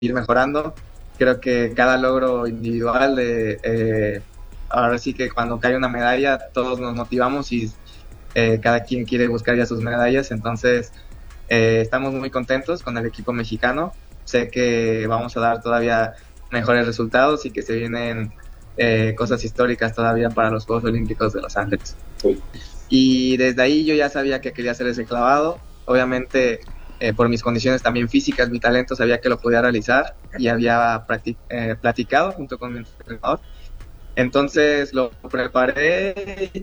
seguir mejorando. Creo que cada logro individual ahora sí que cuando cae una medalla todos nos motivamos y cada quien quiere buscar ya sus medallas, entonces estamos muy contentos con el equipo mexicano. Sé que vamos a dar todavía mejores resultados y que se vienen cosas históricas todavía para los Juegos Olímpicos de Los Ángeles. Y desde ahí yo ya sabía que quería hacer ese clavado. Obviamente por mis condiciones también físicas, mi talento, sabía que lo podía realizar y había platicado junto con mi entrenador. Entonces lo preparé.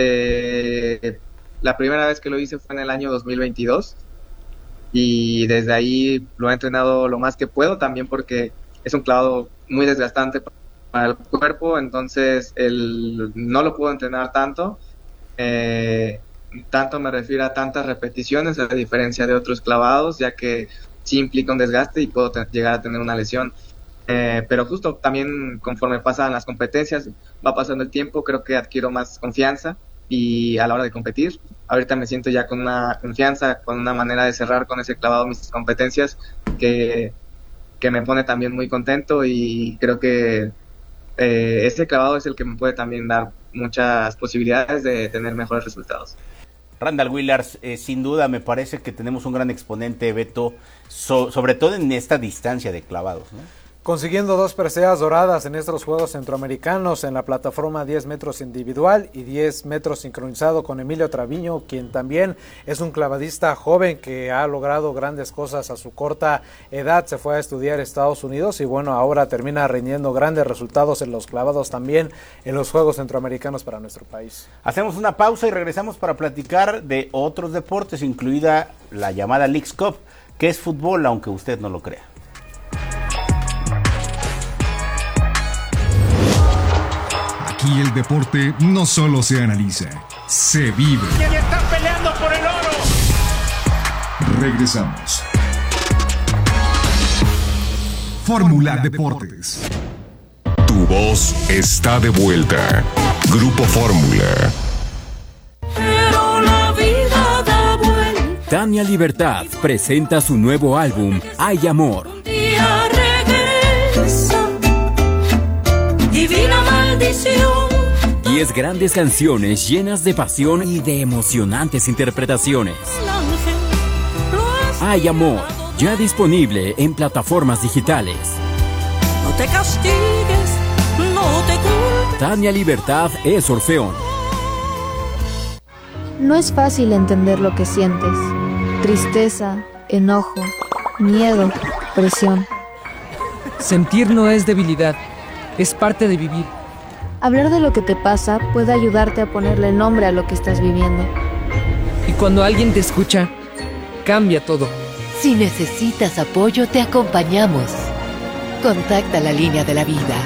La primera vez que lo hice fue en el año 2022 y desde ahí lo he entrenado lo más que puedo, también porque es un clavado muy desgastante para el cuerpo, entonces no lo puedo entrenar tanto. Tanto me refiero a tantas repeticiones, a diferencia de otros clavados, ya que sí implica un desgaste y puedo llegar a tener una lesión. Pero justo también conforme pasan las competencias, va pasando el tiempo, creo que adquiero más confianza y a la hora de competir, ahorita me siento ya con una confianza, con una manera de cerrar con ese clavado mis competencias que me pone también muy contento, y creo que ese clavado es el que me puede también dar muchas posibilidades de tener mejores resultados. Randall Willars, sin duda me parece que tenemos un gran exponente, Beto, sobre todo en esta distancia de clavados, ¿no? Consiguiendo 2 preseas doradas en estos Juegos Centroamericanos en la plataforma 10 metros individual y 10 metros sincronizado con Emilio Traviño, quien también es un clavadista joven que ha logrado grandes cosas a su corta edad. Se fue a estudiar a Estados Unidos y bueno, ahora termina rindiendo grandes resultados en los clavados también en los Juegos Centroamericanos para nuestro país. Hacemos una pausa y regresamos para platicar de otros deportes, incluida la llamada Leagues Cup, que es fútbol, aunque usted no lo crea. Aquí el deporte no solo se analiza, se vive. ¡Y están peleando por el oro! Regresamos. Fórmula Deportes. Tu voz está de vuelta. Grupo Fórmula. Pero la vida da vuelta. Tania Libertad presenta su nuevo álbum, Hay Amor. Un día regresa. Divina maldición. 10 grandes canciones llenas de pasión y de emocionantes interpretaciones. Hay Amor, ya disponible en plataformas digitales. No te castigues, no te culpes. Tania Libertad es Orfeón. No es fácil entender lo que sientes. Tristeza, enojo, miedo, presión. Sentir no es debilidad, es parte de vivir. Hablar de lo que te pasa puede ayudarte a ponerle nombre a lo que estás viviendo. Y cuando alguien te escucha, cambia todo. Si necesitas apoyo, te acompañamos. Contacta la línea de la vida.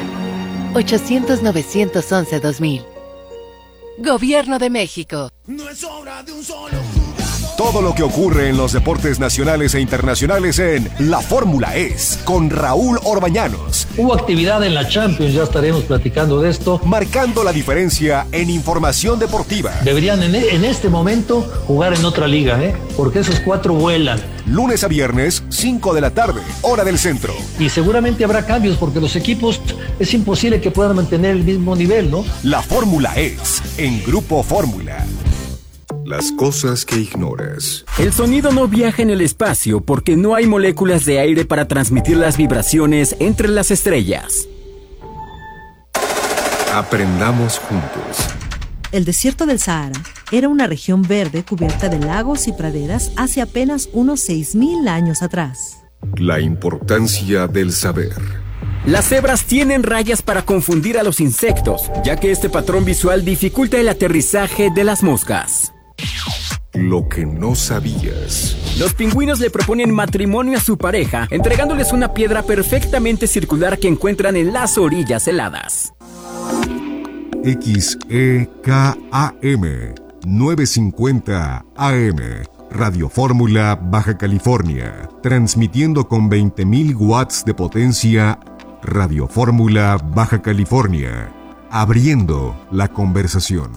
800-911-2000. Gobierno de México. No es obra de un solo jugador. Todo lo que ocurre en los deportes nacionales e internacionales en La Fórmula Es, con Raúl Orbañanos. Hubo actividad en la Champions, ya estaremos platicando de esto. Marcando la diferencia en información deportiva. Deberían en este momento jugar en otra liga, porque esos 4 vuelan. Lunes a viernes, 5 de la tarde, hora del centro. Y seguramente habrá cambios porque los equipos es imposible que puedan mantener el mismo nivel, ¿no? La Fórmula Es, en Grupo Fórmula. Las cosas que ignoras. El sonido no viaja en el espacio porque no hay moléculas de aire para transmitir las vibraciones entre las estrellas. Aprendamos juntos. El desierto del Sahara era una región verde cubierta de lagos y praderas hace apenas unos 6,000 años atrás. La importancia del saber. Las cebras tienen rayas para confundir a los insectos, ya que este patrón visual dificulta el aterrizaje de las moscas. Lo que no sabías. Los pingüinos le proponen matrimonio a su pareja, entregándoles una piedra perfectamente circular que encuentran en las orillas heladas. XEKAM 950 AM Radio Fórmula, Baja California, transmitiendo con 20,000 watts de potencia. Radio Fórmula, Baja California, abriendo la conversación.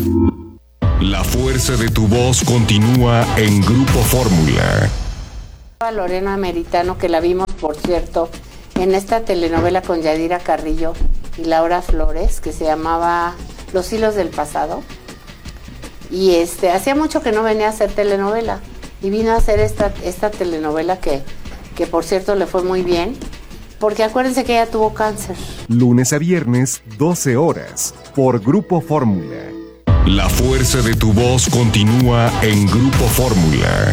La fuerza de tu voz continúa en Grupo Fórmula. A Lorena Meritano, que la vimos, por cierto, en esta telenovela con Yadira Carrillo y Laura Flores, que se llamaba Los hilos del pasado. Y hacía mucho que no venía a hacer telenovela. Y vino a hacer esta telenovela que por cierto le fue muy bien. Porque acuérdense que ella tuvo cáncer. Lunes a viernes, 12 horas, por Grupo Fórmula. La fuerza de tu voz continúa en Grupo Fórmula.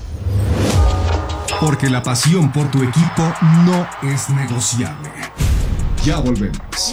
Porque la pasión por tu equipo no es negociable. Ya volvemos.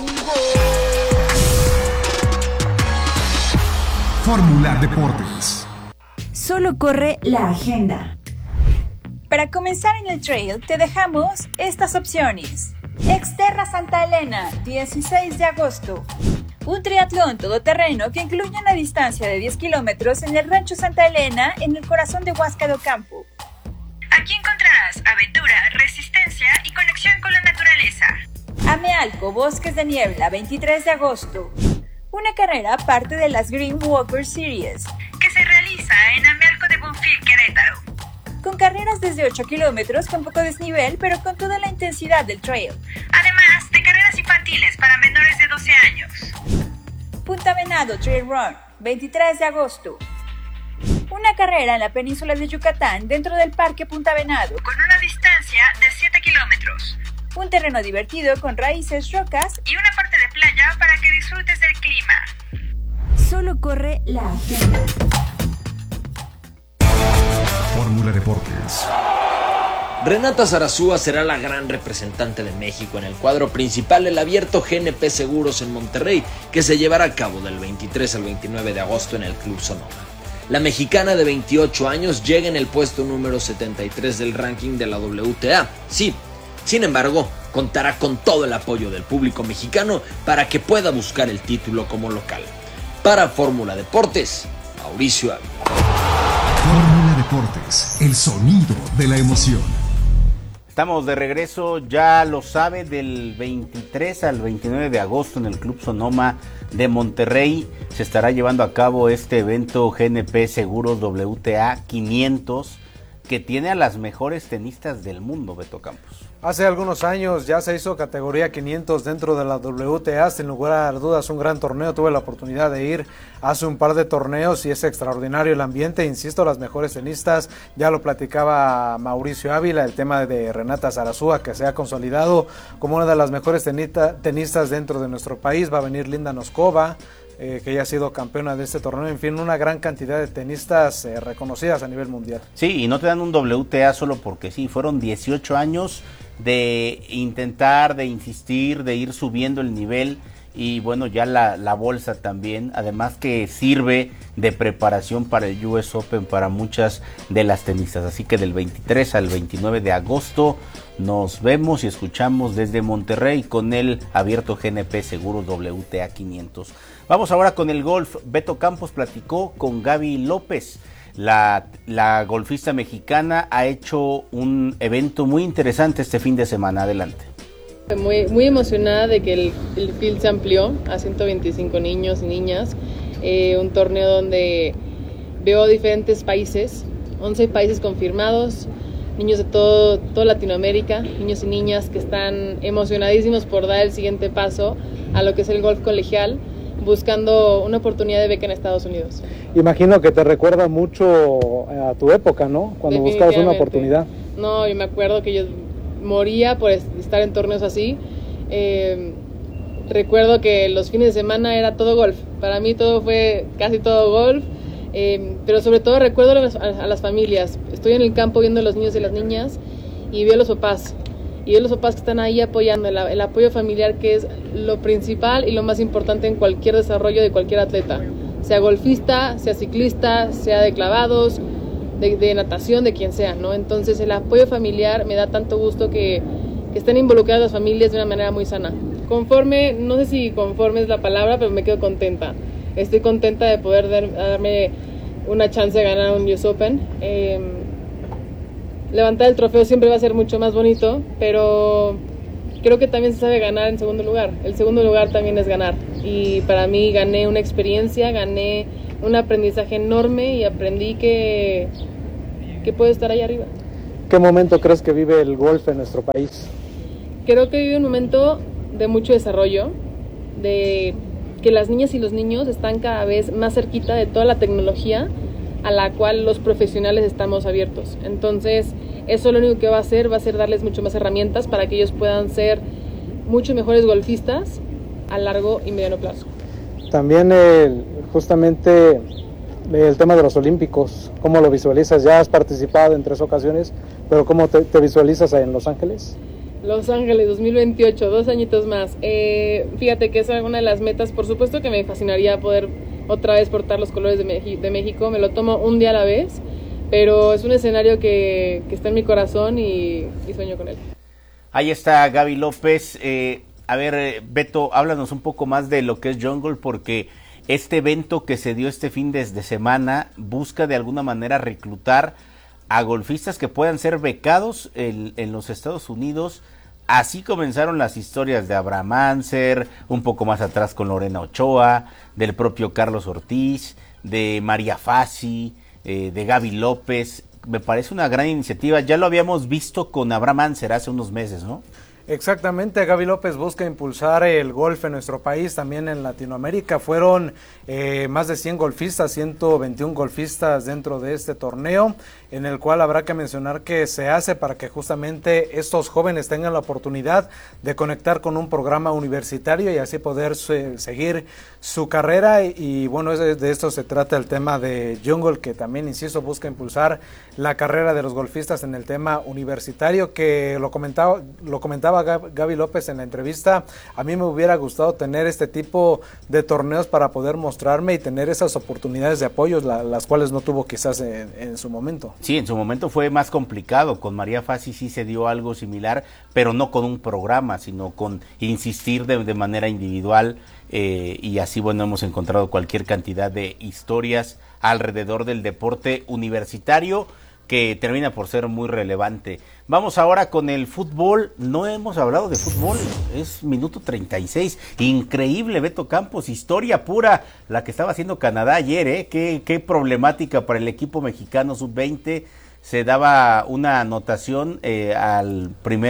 Fórmula Deportes. Solo corre la agenda. Para comenzar en el trail te dejamos estas opciones. Exterra Santa Elena, 16 de agosto. Un triatlón todoterreno que incluye una distancia de 10 kilómetros en el Rancho Santa Elena, en el corazón de Huasca do Campo. Aquí encontrarás aventura, resistencia y conexión con la naturaleza. Amealco, Bosques de Niebla, 23 de agosto. Una carrera parte de las Green Walker Series, que se realiza en Amealco de Bonfil, Querétaro. Con carreras desde 8 kilómetros con poco desnivel, pero con toda la intensidad del trail. Además de carreras infantiles para menores de 12 años. Punta Venado Trail Run, 23 de agosto. Una carrera en la península de Yucatán dentro del Parque Punta Venado, con una distancia de 7 kilómetros. Un terreno divertido con raíces, rocas y una parte de playa para que disfrutes del clima. Solo corre la agenda. Fórmula Deportes. Renata Zarazúa será la gran representante de México en el cuadro principal del Abierto GNP Seguros en Monterrey, que se llevará a cabo del 23 al 29 de agosto en el Club Sonoma. La mexicana de 28 años llega en el puesto número 73 del ranking de la WTA. Sí, sin embargo, contará con todo el apoyo del público mexicano para que pueda buscar el título como local. Para Fórmula Deportes, Mauricio Ávila. Fórmula Deportes, el sonido de la emoción. Estamos de regreso, ya lo sabe, del 23 al 29 de agosto en el Club Sonoma de Monterrey se estará llevando a cabo este evento GNP Seguros WTA 500, que tiene a las mejores tenistas del mundo, Beto Campos. Hace algunos años ya se hizo categoría 500 dentro de la WTA, sin lugar a dudas un gran torneo. Tuve la oportunidad de ir hace un par de torneos y es extraordinario el ambiente. Insisto, las mejores tenistas, ya lo platicaba Mauricio Ávila, el tema de Renata Zarazúa, que se ha consolidado como una de las mejores tenistas dentro de nuestro país. Va a venir Linda Noskova, que ya ha sido campeona de este torneo. En fin, una gran cantidad de tenistas reconocidas a nivel mundial. Sí, y no te dan un WTA solo porque sí, fueron 18 años de intentar, de insistir, de ir subiendo el nivel, y bueno, ya la bolsa también, además que sirve de preparación para el US Open para muchas de las tenistas. Así que del 23 al 29 de agosto nos vemos y escuchamos desde Monterrey con el Abierto GNP Seguros WTA 500. Vamos ahora con el golf. Beto Campos platicó con Gaby López. La golfista mexicana ha hecho un evento muy interesante este fin de semana. Adelante. Muy emocionada de que el field se amplió a 125 niños y niñas. Un torneo donde veo diferentes países, 11 países confirmados, niños de toda Latinoamérica, niños y niñas que están emocionadísimos por dar el siguiente paso a lo que es el golf colegial, buscando una oportunidad de beca en Estados Unidos. Imagino que te recuerda mucho a tu época, ¿no? Cuando buscabas una oportunidad. No, yo me acuerdo que yo moría por estar en torneos así. Recuerdo que los fines de semana era todo golf. Para mí todo fue casi todo golf. Pero sobre todo recuerdo a las familias. Estoy en el campo viendo a los niños y las niñas y veo a los papás. Y veo a los papás que están ahí apoyando, el apoyo familiar, que es lo principal y lo más importante en cualquier desarrollo de cualquier atleta. Sea golfista, sea ciclista, sea de clavados, de natación, de quien sea, ¿no? Entonces el apoyo familiar me da tanto gusto que estén involucradas las familias de una manera muy sana. Conforme, no sé si conforme es la palabra, pero me quedo contenta. Estoy contenta de poder darme una chance de ganar un US Open. Levantar el trofeo siempre va a ser mucho más bonito, pero creo que también se sabe ganar en segundo lugar. El segundo lugar también es ganar. Y para mí gané una experiencia, gané un aprendizaje enorme y aprendí que puedo estar ahí arriba. ¿Qué momento crees que vive el golf en nuestro país? Creo que vive un momento de mucho desarrollo, de que las niñas y los niños están cada vez más cerquita de toda la tecnología a la cual los profesionales estamos abiertos. Entonces, eso lo único que va a hacer darles mucho más herramientas para que ellos puedan ser mucho mejores golfistas a largo y mediano plazo. También justamente el tema de los Olímpicos, ¿cómo lo visualizas? Ya has participado en 3 ocasiones, pero ¿cómo te visualizas en Los Ángeles? Los Ángeles 2028, 2 añitos más. Fíjate que es una de las metas, por supuesto que me fascinaría poder otra vez portar los colores de México, me lo tomo un día a la vez, pero es un escenario que está en mi corazón y sueño con él. Ahí está Gaby López. A ver, Beto, háblanos un poco más de lo que es Jungle, porque este evento que se dio este fin de semana busca de alguna manera reclutar a golfistas que puedan ser becados en los Estados Unidos. Así comenzaron las historias de Abraham Anser, un poco más atrás con Lorena Ochoa, del propio Carlos Ortiz, de María Fassi, de Gaby López. Me parece una gran iniciativa. Ya lo habíamos visto con Abraham Anser hace unos meses, ¿no? Exactamente, Gaby López busca impulsar el golf en nuestro país, también en Latinoamérica. Fueron más de 100 golfistas, 121 golfistas dentro de este torneo, en el cual habrá que mencionar que se hace para que justamente estos jóvenes tengan la oportunidad de conectar con un programa universitario y así poder seguir su carrera. Y bueno, de esto se trata el tema de Jungle, que también, insisto, busca impulsar la carrera de los golfistas en el tema universitario, que lo comentaba Gaby López en la entrevista. A mí me hubiera gustado tener este tipo de torneos para poder mostrarme y tener esas oportunidades de apoyo, las cuales no tuvo quizás en su momento. Sí, en su momento fue más complicado. Con María Fassi sí se dio algo similar, pero no con un programa, sino con insistir de manera individual, y así, bueno, hemos encontrado cualquier cantidad de historias alrededor del deporte universitario que termina por ser muy relevante. Vamos ahora con el fútbol. No hemos hablado de fútbol, es minuto 36. Increíble, Beto Campos, historia pura la que estaba haciendo Canadá ayer, qué problemática para el equipo mexicano sub-20. Se daba una anotación al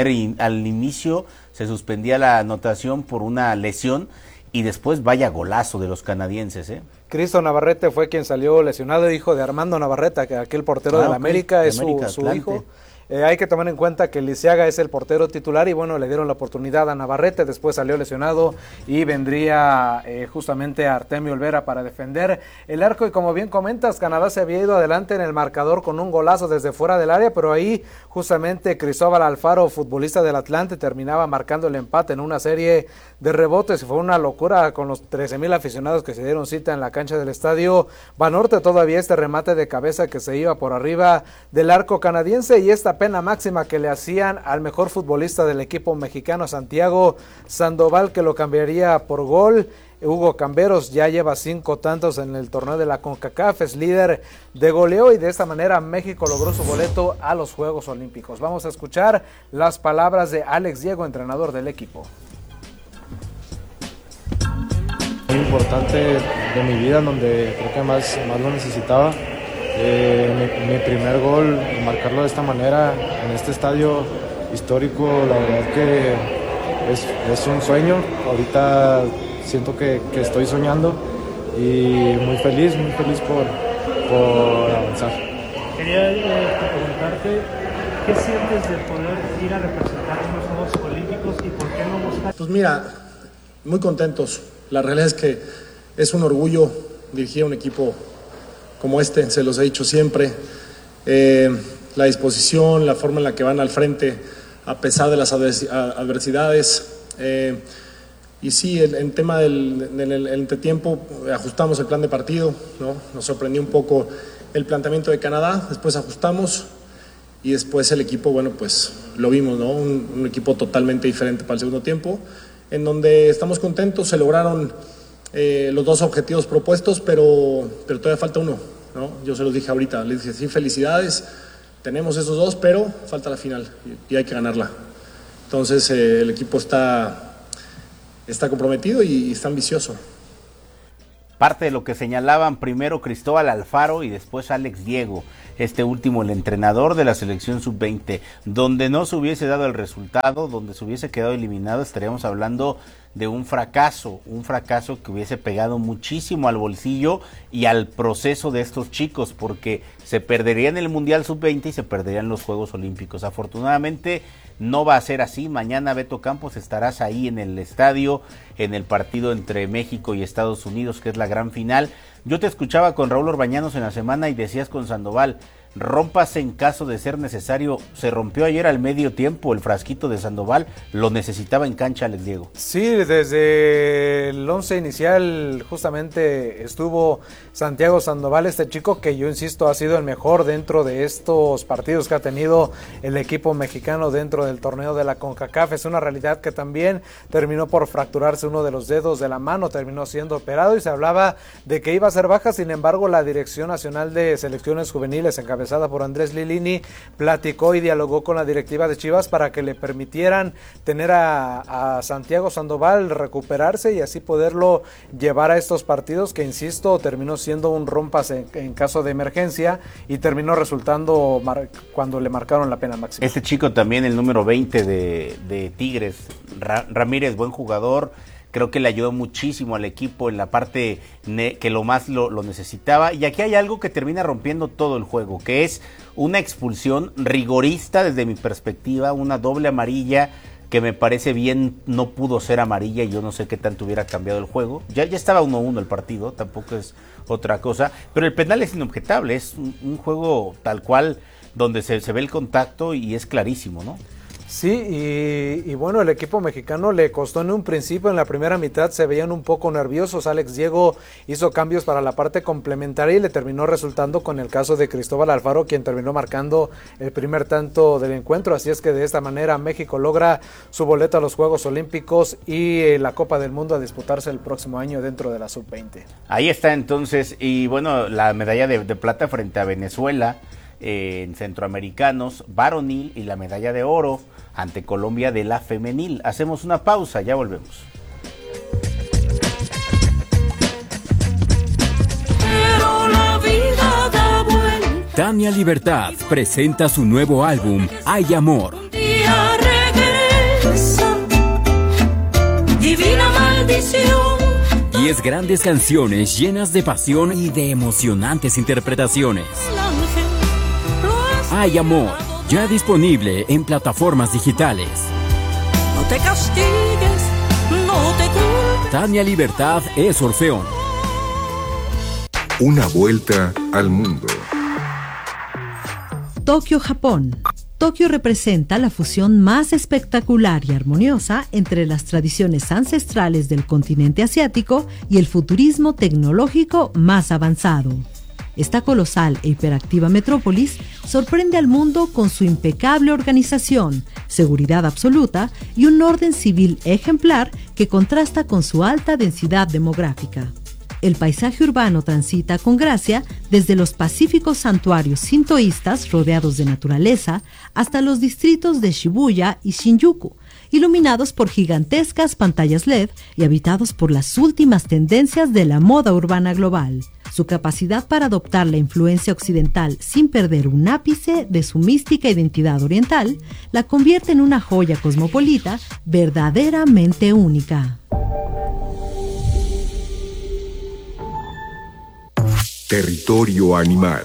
inicio, se suspendía la anotación por una lesión y después vaya golazo de los canadienses, Cristo Navarrete fue quien salió lesionado, hijo de Armando Navarrete, que aquel portero de la América, es su hijo. Hay que tomar en cuenta que Lisiaga es el portero titular y bueno, le dieron la oportunidad a Navarrete, después salió lesionado y vendría justamente Artemio Olvera para defender el arco. Y como bien comentas, Canadá se había ido adelante en el marcador con un golazo desde fuera del área, pero ahí justamente Cristóbal Alfaro, futbolista del Atlante, terminaba marcando el empate en una serie de rebotes. Fue una locura con los 13,000 aficionados que se dieron cita en la cancha del estadio Banorte. Todavía este remate de cabeza que se iba por arriba del arco canadiense y esta pena máxima que le hacían al mejor futbolista del equipo mexicano, Santiago Sandoval, que lo cambiaría por gol. Hugo Camberos ya lleva 5 tantos en el torneo de la CONCACAF, es líder de goleo y de esta manera México logró su boleto a los Juegos Olímpicos. Vamos a escuchar las palabras de Alex Diego, entrenador del equipo. Muy importante de mi vida, en donde creo que más lo necesitaba. Mi primer gol, marcarlo de esta manera en este estadio histórico, la verdad que es un sueño. Ahorita siento que estoy soñando y muy feliz por avanzar. Quería preguntarte, ¿qué sientes de poder ir a representar en los Juegos Olímpicos y por qué no buscar? Pues mira, muy contentos. La realidad es que es un orgullo dirigir a un equipo como este, se los he dicho siempre. La disposición, la forma en la que van al frente a pesar de las adversidades. Y sí, en tema del entretiempo ajustamos el plan de partido, ¿no? Nos sorprendió un poco el planteamiento de Canadá, después ajustamos y después el equipo, bueno, pues lo vimos, ¿no? Un equipo totalmente diferente para el segundo tiempo, en donde estamos contentos, se lograron los 2 objetivos propuestos, pero todavía falta uno, ¿no? Yo se los dije ahorita, les dije, sí, felicidades, tenemos esos 2, pero falta la final y hay que ganarla. Entonces el equipo está comprometido y está ambicioso. parte de lo que señalaban primero Cristóbal Alfaro y después Alex Diego, este último el entrenador de la selección sub-20. Donde no se hubiese dado el resultado, donde se hubiese quedado eliminado, estaríamos hablando de un fracaso que hubiese pegado muchísimo al bolsillo y al proceso de estos chicos, porque se perderían el Mundial Sub-20 y se perderían los Juegos Olímpicos. Afortunadamente no va a ser así. Mañana, Beto Campos, estarás ahí en el estadio, en el partido entre México y Estados Unidos, que es la gran final. Yo te escuchaba con Raúl Orbañanos en la semana y decías con Sandoval, rómpase en caso de ser necesario. Se rompió ayer al medio tiempo el frasquito de Sandoval, lo necesitaba en cancha Alex Diego. Sí, desde el 11 inicial justamente estuvo Santiago Sandoval, este chico que yo insisto ha sido el mejor dentro de estos partidos que ha tenido el equipo mexicano dentro del torneo de la CONCACAF. Es una realidad que también terminó por fracturarse uno de los dedos de la mano, terminó siendo operado y se hablaba de que iba a ser baja. Sin embargo, la Dirección Nacional de Selecciones Juveniles, encabezada por Andrés Lilini, platicó y dialogó con la directiva de Chivas para que le permitieran tener a Santiago Sandoval recuperarse y así poderlo llevar a estos partidos que, insisto, terminó siendo un rompas en caso de emergencia y terminó resultando cuando le marcaron la pena máxima. Este chico también, el número 20 de Tigres, Ramírez, buen jugador. Creo que le ayudó muchísimo al equipo en la parte que lo más lo necesitaba. Y aquí hay algo que termina rompiendo todo el juego, que es una expulsión rigorista desde mi perspectiva, una doble amarilla que me parece bien no pudo ser amarilla y yo no sé qué tanto hubiera cambiado el juego. Ya estaba 1-1 el partido, tampoco es otra cosa. Pero el penal es inobjetable, es un juego tal cual donde se ve el contacto y es clarísimo, ¿no? Sí, y bueno, el equipo mexicano le costó en un principio, en la primera mitad se veían un poco nerviosos. Alex Diego hizo cambios para la parte complementaria y le terminó resultando con el caso de Cristóbal Alfaro, quien terminó marcando el primer tanto del encuentro. Así es que de esta manera México logra su boleto a los Juegos Olímpicos y la Copa del Mundo a disputarse el próximo año dentro de la Sub-20. Ahí está entonces, y bueno, la medalla de plata frente a Venezuela en centroamericanos varonil y la medalla de oro ante Colombia de la femenil. Hacemos una pausa, ya volvemos. Pero la vida da vuelta. Tania Libertad presenta su nuevo álbum Hay Amor. Un día regresa, divina maldición. 10 grandes canciones llenas de pasión y de emocionantes interpretaciones. Hay Amor, ya disponible en plataformas digitales. No te castigues, no te culpes. Tania Libertad es Orfeón. Una vuelta al mundo. Tokio, Japón. Tokio representa la fusión más espectacular y armoniosa entre las tradiciones ancestrales del continente asiático y el futurismo tecnológico más avanzado. Esta colosal e hiperactiva metrópolis sorprende al mundo con su impecable organización, seguridad absoluta y un orden civil ejemplar que contrasta con su alta densidad demográfica. El paisaje urbano transita con gracia desde los pacíficos santuarios sintoístas rodeados de naturaleza hasta los distritos de Shibuya y Shinjuku, iluminados por gigantescas pantallas LED y habitados por las últimas tendencias de la moda urbana global. Su capacidad para adoptar la influencia occidental sin perder un ápice de su mística identidad oriental la convierte en una joya cosmopolita verdaderamente única. Territorio animal.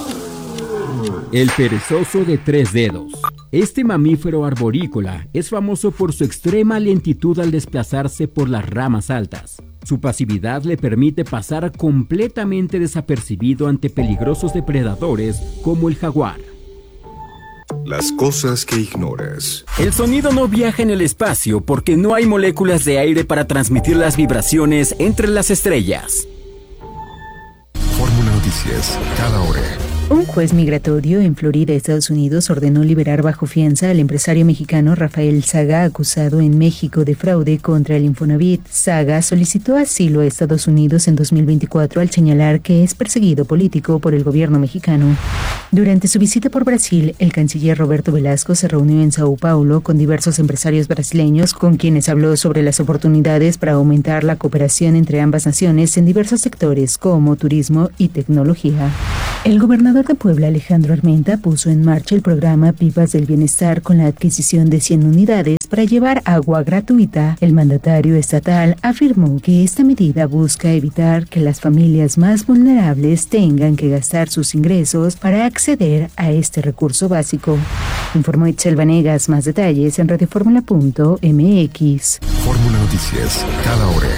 El perezoso de 3 dedos. Este mamífero arborícola es famoso por su extrema lentitud al desplazarse por las ramas altas. Su pasividad le permite pasar completamente desapercibido ante peligrosos depredadores como el jaguar. Las cosas que ignoras. El sonido no viaja en el espacio porque no hay moléculas de aire para transmitir las vibraciones entre las estrellas. Fórmula Noticias, cada hora. Un juez migratorio en Florida, Estados Unidos, ordenó liberar bajo fianza al empresario mexicano Rafael Saga, acusado en México de fraude contra el Infonavit. Saga solicitó asilo a Estados Unidos en 2024 al señalar que es perseguido político por el gobierno mexicano. Durante su visita por Brasil, el canciller Roberto Velasco se reunió en Sao Paulo con diversos empresarios brasileños, con quienes habló sobre las oportunidades para aumentar la cooperación entre ambas naciones en diversos sectores como turismo y tecnología. El gobernador de Puebla, Alejandro Armenta, puso en marcha el programa Pipas del Bienestar con la adquisición de 100 unidades para llevar agua gratuita. El mandatario estatal afirmó que esta medida busca evitar que las familias más vulnerables tengan que gastar sus ingresos para acceder a este recurso básico. Informó Itzel Vanegas. Más detalles en radioformula.mx. Fórmula Noticias, cada hora.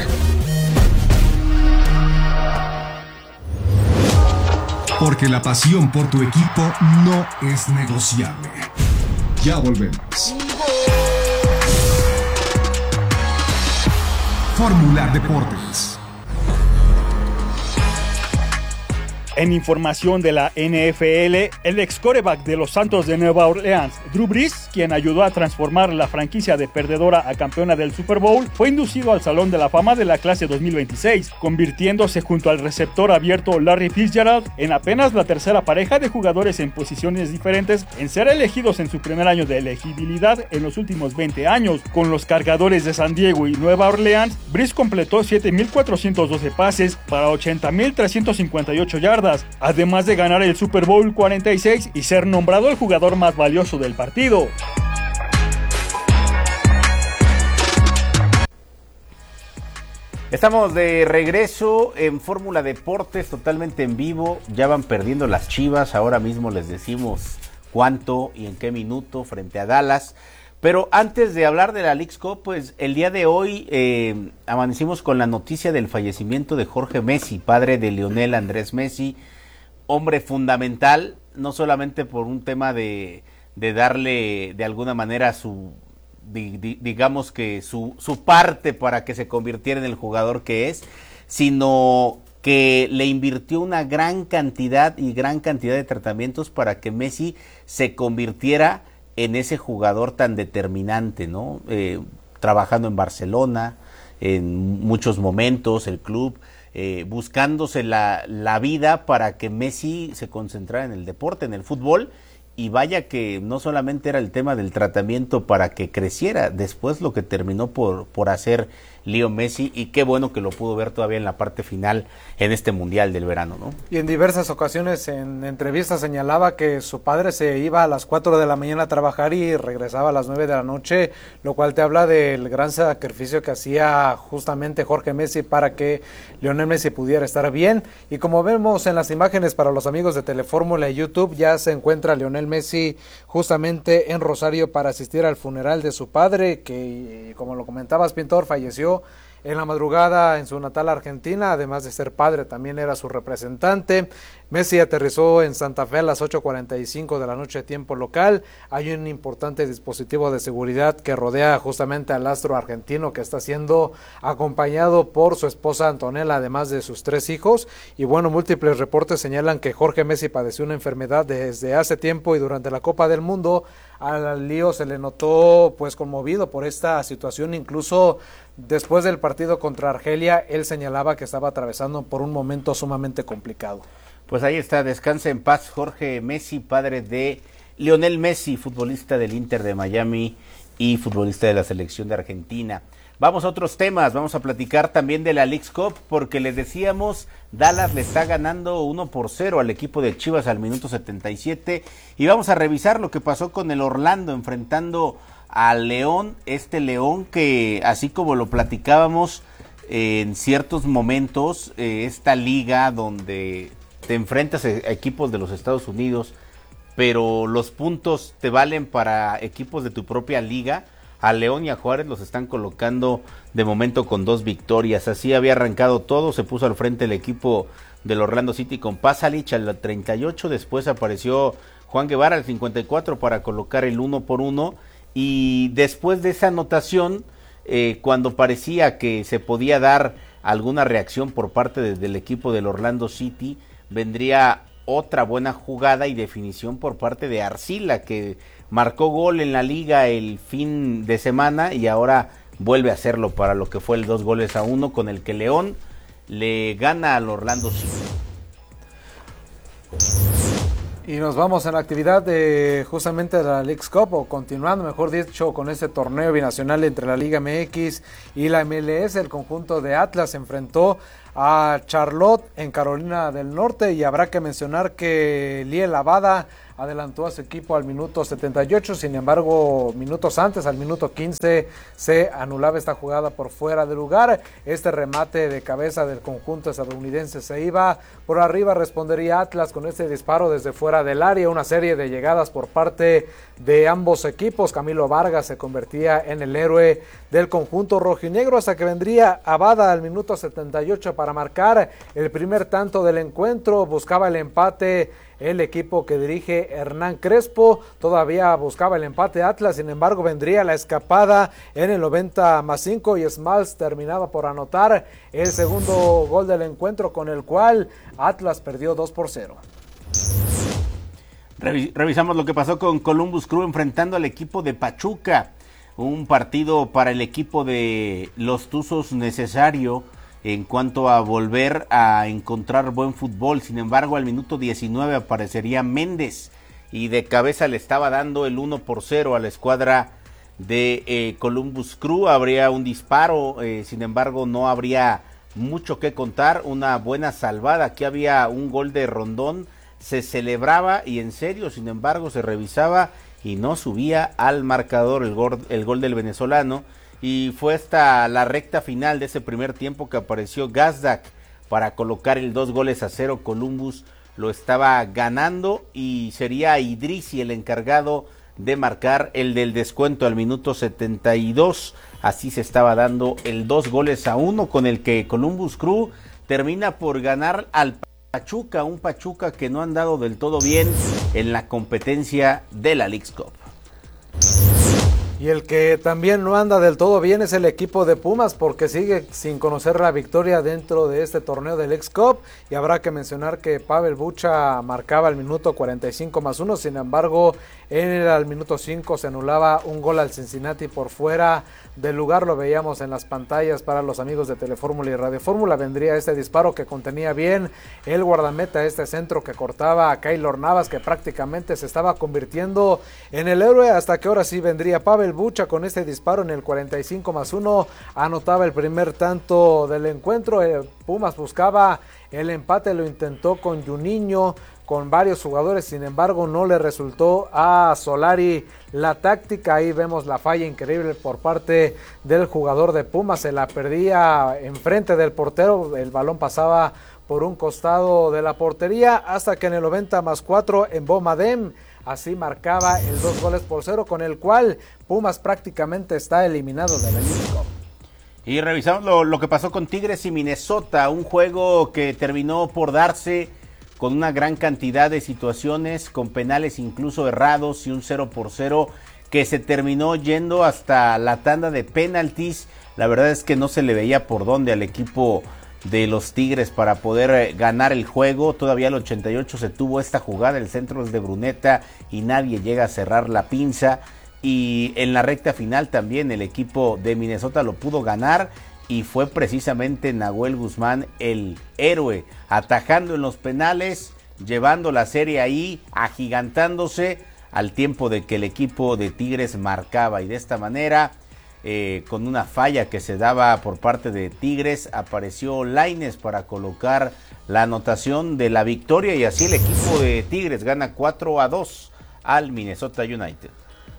Porque la pasión por tu equipo no es negociable. Ya volvemos. Fórmula Deportes. En información de la NFL, el ex quarterback de los Santos de Nueva Orleans, Drew Brees, quien ayudó a transformar la franquicia de perdedora a campeona del Super Bowl, fue inducido al Salón de la Fama de la clase 2026, convirtiéndose junto al receptor abierto Larry Fitzgerald en apenas la tercera pareja de jugadores en posiciones diferentes en ser elegidos en su primer año de elegibilidad en los últimos 20 años. Con los Cargadores de San Diego y Nueva Orleans, Brees completó 7,412 pases para 80,358 yardas, además de ganar el Super Bowl 46 y ser nombrado el jugador más valioso del partido. Estamos de regreso en Fórmula Deportes, totalmente en vivo. Ya van perdiendo las Chivas, ahora mismo les decimos cuánto y en qué minuto frente a Dallas. Pero antes de hablar de la Leagues Cup, pues el día de hoy amanecimos con la noticia del fallecimiento de Jorge Messi, padre de Lionel Andrés Messi, hombre fundamental, no solamente por un tema de darle de alguna manera digamos que su parte para que se convirtiera en el jugador que es, sino que le invirtió una gran cantidad de tratamientos para que Messi se convirtiera en ese jugador tan determinante, ¿no? Trabajando en Barcelona, en muchos momentos, el club, buscándose la vida para que Messi se concentrara en el deporte, en el fútbol, y vaya que no solamente era el tema del tratamiento para que creciera, después lo que terminó por hacer Leo Messi, y qué bueno que lo pudo ver todavía en la parte final en este Mundial del verano, ¿no? Y en diversas ocasiones en entrevistas señalaba que su padre se iba a las 4 de la mañana a trabajar y regresaba a las 9 de la noche, lo cual te habla del gran sacrificio que hacía justamente Jorge Messi para que Lionel Messi pudiera estar bien. Y como vemos en las imágenes para los amigos de Telefórmula y YouTube, ya se encuentra Lionel Messi justamente en Rosario para asistir al funeral de su padre, que como lo comentabas, Pintor, falleció en la madrugada en su natal Argentina. Además de ser padre, también era su representante. Messi aterrizó en Santa Fe a las 8:45 de la noche tiempo local. Hay un importante dispositivo de seguridad que rodea justamente al astro argentino, que está siendo acompañado por su esposa Antonella, además de sus 3 hijos. Y bueno, múltiples reportes señalan que Jorge Messi padeció una enfermedad desde hace tiempo, y durante la Copa del Mundo al Lío se le notó pues conmovido por esta situación. Incluso después del partido contra Argelia, él señalaba que estaba atravesando por un momento sumamente complicado. Pues ahí está, descansa en paz Jorge Messi, padre de Lionel Messi, futbolista del Inter de Miami y futbolista de la selección de Argentina. Vamos a otros temas, vamos a platicar también de la Leagues Cup, porque les decíamos, Dallas le está ganando 1-0 al equipo de Chivas al minuto 77, y vamos a revisar lo que pasó con el Orlando enfrentando al León, este León que, así como lo platicábamos en ciertos momentos, esta liga donde te enfrentas a equipos de los Estados Unidos, pero los puntos te valen para equipos de tu propia liga. A León y a Juárez los están colocando de momento con 2 victorias. Así había arrancado todo, se puso al frente el equipo del Orlando City con Pasalic al 38, después apareció Juan Guevara al 54 para colocar el 1-1, y después de esa anotación, cuando parecía que se podía dar alguna reacción por parte del equipo del Orlando City, vendría otra buena jugada y definición por parte de Arcila, que marcó gol en la liga el fin de semana y ahora vuelve a hacerlo para lo que fue el 2-1 con el que León le gana al Orlando City. Y nos vamos en la actividad de justamente de la Leagues Cup, o continuando mejor dicho con este torneo binacional entre la Liga MX y la MLS. El conjunto de Atlas se enfrentó a Charlotte en Carolina del Norte, y habrá que mencionar que Liel Abada adelantó a su equipo al minuto 78, sin embargo minutos antes, al minuto 15, se anulaba esta jugada por fuera de lugar. Este remate de cabeza del conjunto estadounidense se iba por arriba, respondería Atlas con este disparo desde fuera del área, una serie de llegadas por parte de ambos equipos. Camilo Vargas se convertía en el héroe del conjunto rojinegro, hasta que vendría Abada al minuto 78 para marcar el primer tanto del encuentro. Buscaba el empate el equipo que dirige Hernán Crespo, todavía buscaba el empate Atlas, sin embargo vendría la escapada en el 90+5 y Smalls terminaba por anotar el segundo gol del encuentro, con el cual Atlas perdió 2-0. Revisamos lo que pasó con Columbus Crew enfrentando al equipo de Pachuca, un partido para el equipo de los Tuzos necesario en cuanto a volver a encontrar buen fútbol. Sin embargo, al minuto 19 aparecería Méndez y de cabeza le estaba dando el 1-0 a la escuadra de Columbus Crew. Habría un disparo, sin embargo no habría mucho que contar, una buena salvada. Aquí había un gol de Rondón, se celebraba y en serio, sin embargo se revisaba y no subía al marcador el gol del venezolano. Y fue hasta la recta final de ese primer tiempo que apareció Gazdak para colocar el 2-0. Columbus lo estaba ganando y sería Idrissi el encargado de marcar el del descuento al minuto 72. Así se estaba dando el 2-1 con el que Columbus Crew termina por ganar al Pachuca, un Pachuca que no ha andado del todo bien en la competencia de la Leagues Cup. Y el que también no anda del todo bien es el equipo de Pumas, porque sigue sin conocer la victoria dentro de este torneo del Leagues Cup, y habrá que mencionar que Pavel Bucha marcaba el minuto 45+1, sin embargo al minuto 5 se anulaba un gol al Cincinnati por fuera del lugar. Lo veíamos en las pantallas para los amigos de Telefórmula y Radio Fórmula. Vendría este disparo que contenía bien el guardameta, este centro que cortaba a Keylor Navas, que prácticamente se estaba convirtiendo en el héroe, hasta que ahora sí vendría Pavel Bucha con este disparo en el 45+1, anotaba el primer tanto del encuentro. Pumas buscaba el empate, lo intentó con Juninho, con varios jugadores, sin embargo no le resultó a Solari la táctica. Ahí vemos la falla increíble por parte del jugador de Pumas, se la perdía enfrente del portero, el balón pasaba por un costado de la portería, hasta que en el 90+4 en Bomadem así marcaba el 2-0, con el cual Pumas prácticamente está eliminado de la Liga. Y revisamos lo que pasó con Tigres y Minnesota, un juego que terminó por darse con una gran cantidad de situaciones, con penales incluso errados y un 0-0 que se terminó yendo hasta la tanda de penaltis. La verdad es que no se le veía por dónde al equipo de los Tigres para poder ganar el juego. Todavía al 88 se tuvo esta jugada, el centro es de Bruneta y nadie llega a cerrar la pinza. Y en la recta final también el equipo de Minnesota lo pudo ganar, y fue precisamente Nahuel Guzmán el héroe, atajando en los penales, llevando la serie ahí, agigantándose al tiempo de que el equipo de Tigres marcaba. Y de esta manera, con una falla que se daba por parte de Tigres, apareció Lainez para colocar la anotación de la victoria, y así el equipo de Tigres gana 4-2 al Minnesota United.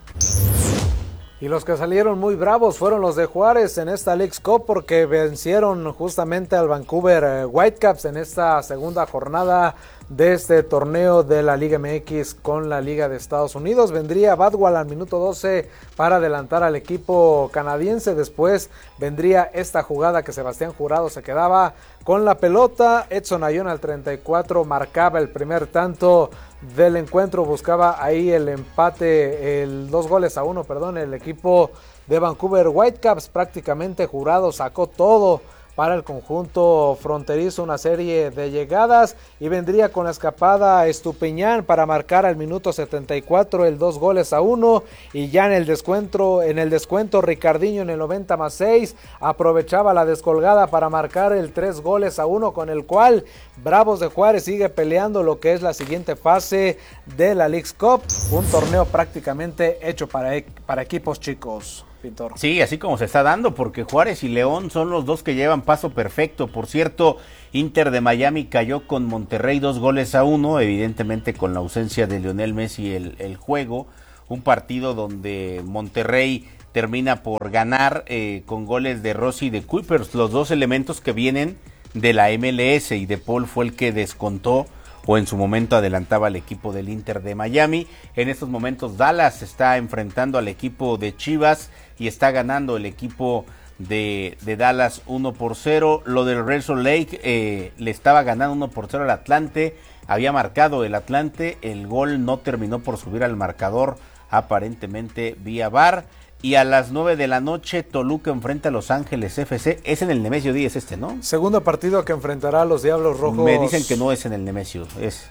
Y los que salieron muy bravos fueron los de Juárez en esta Leagues Cup, porque vencieron justamente al Vancouver Whitecaps en esta segunda jornada de este torneo de la Liga MX con la Liga de Estados Unidos. Vendría Badwal al minuto 12 para adelantar al equipo canadiense. Después vendría esta jugada que Sebastián Jurado se quedaba con la pelota. Edson Ayón al 34 marcaba el primer tanto del encuentro, buscaba ahí el empate, el 2-1, el equipo de Vancouver Whitecaps. Prácticamente Jurado sacó todo para el conjunto fronterizo, una serie de llegadas, y vendría con la escapada Estupiñán para marcar al minuto 74 el 2-1, y ya en el descuento Ricardinho en el 90+6 aprovechaba la descolgada para marcar el 3-1, con el cual Bravos de Juárez sigue peleando lo que es la siguiente fase de la Leagues Cup, un torneo prácticamente hecho para equipos chicos. Pintor. Sí, así como se está dando, porque Juárez y León son los dos que llevan paso perfecto. Por cierto, Inter de Miami cayó con Monterrey 2-1, evidentemente con la ausencia de Lionel Messi el juego, un partido donde Monterrey termina por ganar con goles de Rossi y de Kuipers, los dos elementos que vienen de la MLS, y De Paul fue el que descontó o en su momento adelantaba al equipo del Inter de Miami. En estos momentos Dallas está enfrentando al equipo de Chivas y está ganando el equipo de Dallas 1-0. Lo del Real Salt Lake le estaba ganando 1-0 al Atlante, había marcado el Atlante, el gol no terminó por subir al marcador, aparentemente vía VAR. Y a las 9 de la noche Toluca enfrenta a Los Ángeles FC. Es en el Nemesio 10 ¿no? Segundo partido que enfrentará a los Diablos Rojos. Me dicen que no es en el Nemesio, es.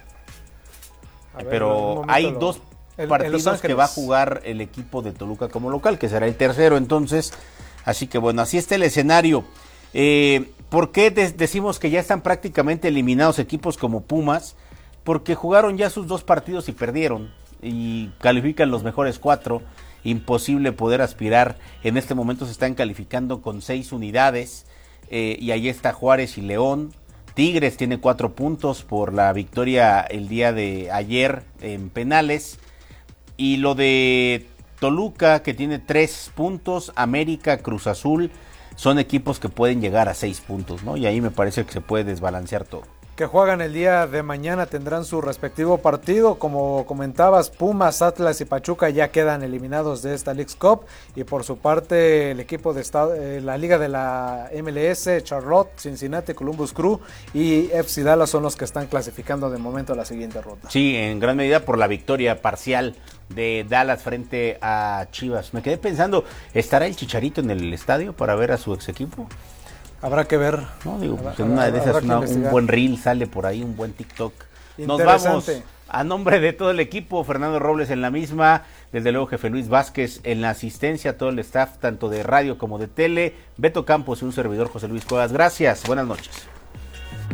Pero hay dos partidos que va a jugar el equipo de Toluca como local, que será el tercero entonces. Así que bueno, así está el escenario. ¿Por qué decimos que ya están prácticamente eliminados equipos como Pumas? Porque jugaron ya sus 2 partidos y perdieron. Y califican los mejores 4. Imposible poder aspirar. En este momento se están calificando con 6 unidades. Y ahí está Juárez y León. Tigres tiene 4 puntos por la victoria el día de ayer en penales. Y lo de Toluca, que tiene 3 puntos. América, Cruz Azul, son equipos que pueden llegar a 6 puntos, ¿no? Y ahí me parece que se puede desbalancear todo. Que juegan el día de mañana tendrán su respectivo partido. Como comentabas, Pumas, Atlas y Pachuca ya quedan eliminados de esta Leagues Cup, y por su parte el equipo de la liga de la MLS, Charlotte, Cincinnati, Columbus Crew y FC Dallas son los que están clasificando de momento a la siguiente ronda. Sí, en gran medida por la victoria parcial de Dallas frente a Chivas. Me quedé pensando, ¿estará el Chicharito en el estadio para ver a su ex equipo? Habrá que ver. No, digo, pues en una de esas un buen reel sale por ahí, un buen TikTok. Nos vamos. A nombre de todo el equipo, Fernando Robles en la misma, desde luego jefe Luis Vázquez en la asistencia, todo el staff tanto de radio como de tele, Beto Campos y un servidor José Luis Cuevas. Gracias, buenas noches.